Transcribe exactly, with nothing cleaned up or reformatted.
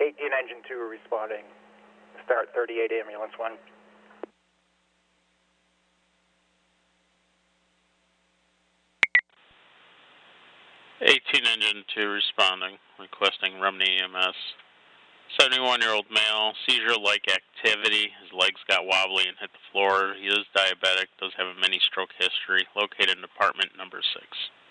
eighteen engine two responding. Start thirty-eight ambulance one. eighteen engine two responding, requesting Rumney E M S. seventy-one-year-old male, seizure-like activity. His legs got wobbly and hit the floor. He is diabetic, does have a mini stroke history, located in apartment number six.